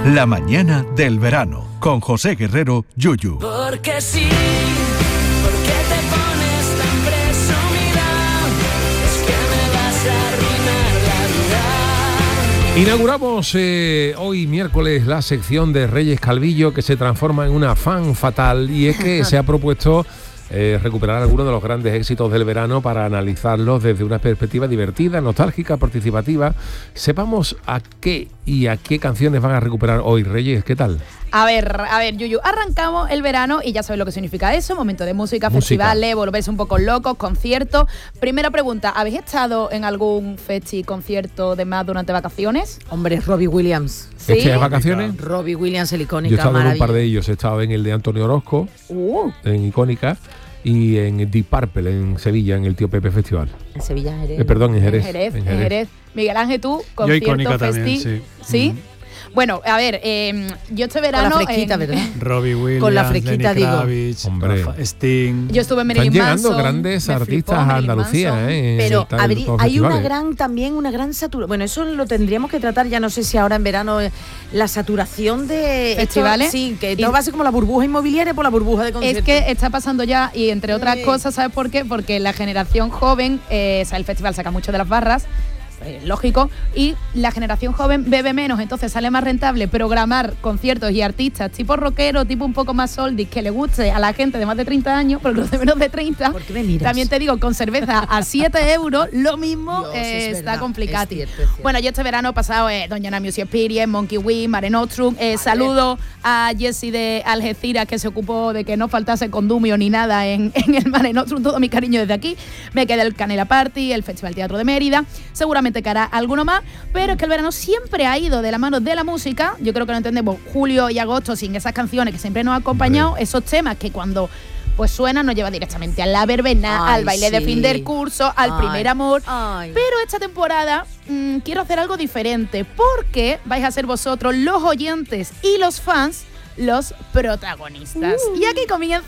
La mañana del verano, con José Guerrero, Yuyu. Porque sí, porque te pones tan presumida, es que me vas a arruinar la vida. Inauguramos hoy miércoles la sección de Reyes Calvillo, que se transforma en una fan fatal, y es que se ha propuesto recuperar algunos de los grandes éxitos del verano para analizarlos desde una perspectiva divertida, nostálgica, participativa. Sepamos a qué canciones van a recuperar hoy, Reyes. ¿Qué tal? A ver, Yuyu, arrancamos el verano y ya sabes lo que significa eso, momento de música, festivales, volverse un poco locos, conciertos. Primera pregunta, ¿habéis estado en algún concierto de más durante vacaciones? Hombre, Robbie Williams. ¿Sí? ¿Estas vacaciones? Robbie Williams, el Icónica, Yo he estado en un par maravilla. de ellos. He estado en el de Antonio Orozco, en Icónica, y en Deep Purple, en Sevilla, en el Tío Pepe Festival. En Sevilla, Jerez. Perdón, en Jerez. En Jerez. Miguel Ángel, tú, concierto, Icónica festi. también, sí. ¿Sí? Bueno, a ver, yo este verano... Con la fresquita, ¿verdad? Robbie Williams, Con la fresquita, Lenny digo. Kravitz, Hombre. Sting. Yo estuve en Están Marilyn llegando Manson, grandes me artistas flipó a Marilyn Andalucía, Manson. Pero hay una festivales. gran saturación. Bueno, eso lo tendríamos que tratar, ya no sé si ahora en verano, la saturación de ¿Festivales? Sí, que todo va a ser como la burbuja inmodiaria por la burbuja de conciertos. Es que está pasando ya, y entre otras cosas, ¿sabes por qué? Porque la generación joven, o sea, el festival saca mucho de las barras, lógico, y la generación joven bebe menos, entonces sale más rentable programar conciertos y artistas tipo rockero, tipo un poco más oldies, que le guste a la gente de más de 30 años, porque los de menos de 30, ¿por qué me miras? también te digo, con cerveza a 7 euros, lo mismo. Dios, está verdad, complicado. es cierto. Bueno, yo este verano he pasado Doña Ana Music Experience, Monkey Wing, Mare Nostrum, saludo a Jessie de Algeciras, que se ocupó de que no faltase condumio ni nada en el Mare Nostrum, todo mi cariño desde aquí. Me quedé el Canela Party, el Festival Teatro de Mérida, seguramente que hará alguno más, pero es que el verano siempre ha ido de la mano de la música. Yo creo que no entendemos julio y agosto sin esas canciones que siempre nos han acompañado, esos temas que cuando pues suenan nos lleva directamente a la verbena, al baile de fin del curso, al primer amor. Pero esta temporada quiero hacer algo diferente, porque vais a ser vosotros, los oyentes y los fans, los protagonistas. Y aquí comienza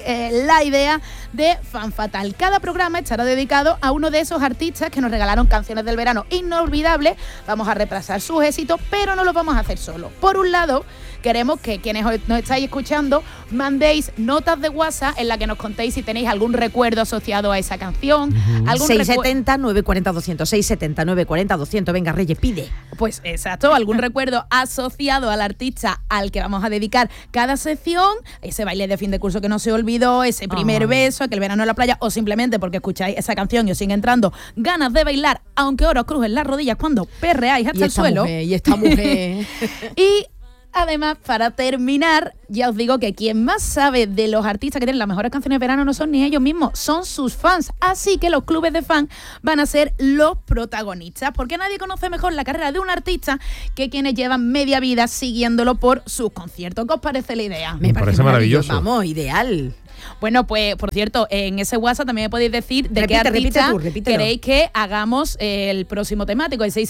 la idea de Fan Fatal. Cada programa estará dedicado a uno de esos artistas que nos regalaron canciones del verano inolvidables. Vamos a repasar sus éxitos, pero no los vamos a hacer solos. Por un lado, queremos que quienes nos estáis escuchando mandéis notas de WhatsApp en la que nos contéis si tenéis algún recuerdo asociado a esa canción. 670-940-200, 670-940-200. Venga, Reyes, pide. Pues exacto, algún recuerdo asociado al artista al que vamos a dedicar cada sección, ese baile de fin de curso que no se olvidó, ese primer beso, aquel verano en la playa, o simplemente porque escucháis esa canción y os siguen entrando ganas de bailar, aunque ahora os crujen las rodillas cuando perreáis hasta el suelo. Y esta mujer. Y además, para terminar, ya os digo que quien más sabe de los artistas que tienen las mejores canciones de verano no son ni ellos mismos, son sus fans. Así que los clubes de fans van a ser los protagonistas, porque nadie conoce mejor la carrera de un artista que quienes llevan media vida siguiéndolo por sus conciertos. ¿Qué os parece la idea? Me parece maravilloso. Vamos, ideal. Bueno, pues, por cierto, en ese WhatsApp también me podéis decir de qué artista queréis que hagamos el próximo temático, el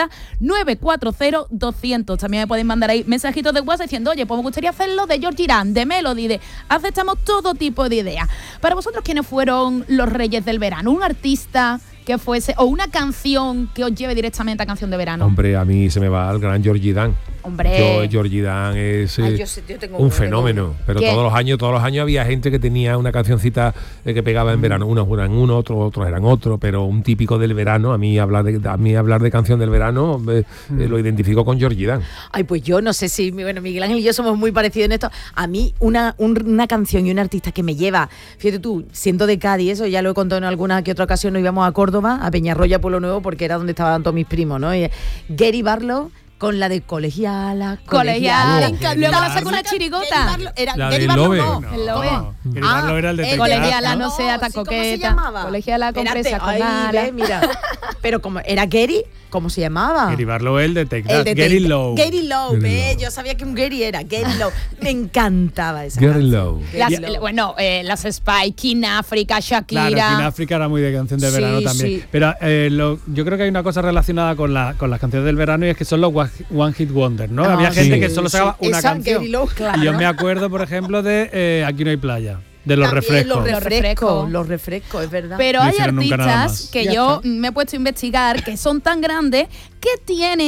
670-940-200. También me podéis mandar ahí mensajitos de WhatsApp diciendo, oye, pues me gustaría hacerlo de George Irán, de Melody, aceptamos todo tipo de ideas. Para vosotros, ¿quiénes fueron los reyes del verano? ¿Un artista que fuese, o una canción que os lleve directamente a canción de verano? Hombre, a mí se me va el gran George Dan. Hombre. George Dan es yo tengo un fenómeno. Pero todos los años había gente que tenía una cancioncita que pegaba en verano. Unos eran uno, otros eran otro, pero un típico del verano. A mí hablar de canción del verano lo identifico con George Dan. Ay, pues yo no sé si, bueno, Miguel Ángel y yo somos muy parecidos en esto. A mí una canción y un artista que me lleva, fíjate tú, siendo de Cádiz, eso ya lo he contado en alguna que otra ocasión, nos íbamos a Córdoba, a Peñarroya, Pueblo Nuevo, porque era donde estaban todos mis primos, ¿no? Y Gary Barlow, con la de colegiala. Luego la sacó una chirigota. Gary Barlow no. El Lobe. Gary Barlow era el de Colegiala, no sea tan ¿cómo se coqueta. llamaba? Colegiala con Espérate, fresa, con alas. mira. Pero como era Gary, ¿cómo se llamaba? Gary Barlow, el de Take El That. de Gary Lowe. Gary Lowe, yo sabía que un Gary era Gary Lowe. Me encantaba esa Gary canción. Lowe. Las Spy, King África, Shakira. Claro, King África era muy de canción de verano también. Sí. Pero yo creo que hay una cosa relacionada con las canciones del verano, y es que son los One Hit Wonders, ¿no? Había gente que solo sacaba una canción. Gary Lowe, claro. Y yo me acuerdo, por ejemplo, de Aquí no hay playa. De los También refrescos. Los refrescos, es verdad. Pero No hay hicieron nunca nada artistas más. que Ya yo está. me he puesto a investigar que son tan grandes que tienen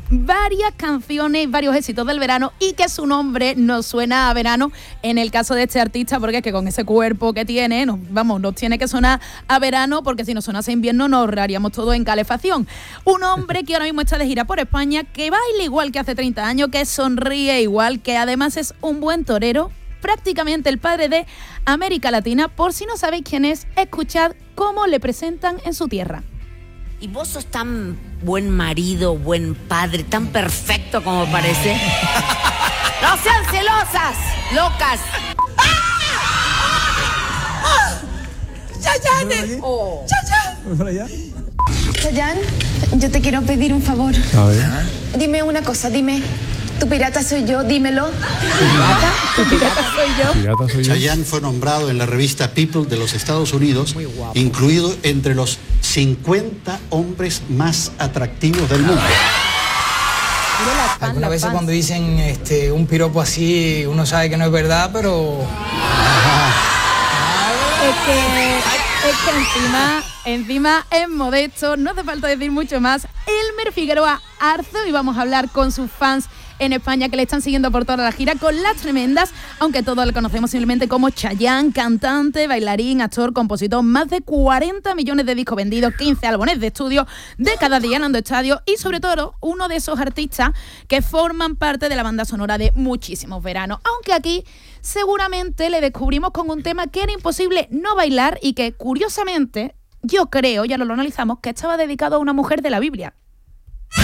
varias canciones, varios éxitos del verano y que su nombre nos suena a verano en el caso de este artista, porque es que con ese cuerpo que tiene, nos tiene que sonar a verano, porque si nos sonase a invierno nos ahorraríamos todo en calefacción. Un hombre que ahora mismo está de gira por España, que baila igual que hace 30 años, que sonríe igual, que además es un buen torero, prácticamente el padre de América Latina. Por si no sabéis quién es, escuchad cómo le presentan en su tierra. Y vos sos tan buen marido, buen padre, tan perfecto como parece. ¡No sean celosas, locas! ¡Chayanne! Chayanne, yo te quiero pedir un favor. A ver. Dime una cosa, dime. ¿Tu pirata soy yo? Dímelo. ¿Tu pirata soy yo? Pirata soy yo. Chayanne fue nombrado en la revista People de los Estados Unidos, incluido entre los 50 hombres más atractivos del mundo. Algunas veces cuando dicen un piropo así, uno sabe que no es verdad, pero... Es que encima es modesto, no hace falta decir mucho más. Elmer Figueroa Arzo, y vamos a hablar con sus fans en España que le están siguiendo por toda la gira con Las Tremendas, aunque todos le conocemos simplemente como Chayanne, cantante, bailarín, actor, compositor, más de 40 millones de discos vendidos, 15 álbumes de estudio, décadas de llenando estadios y sobre todo uno de esos artistas que forman parte de la banda sonora de muchísimos veranos, aunque aquí seguramente le descubrimos con un tema que era imposible no bailar y que curiosamente yo creo, ya lo analizamos, que estaba dedicado a una mujer de la Biblia.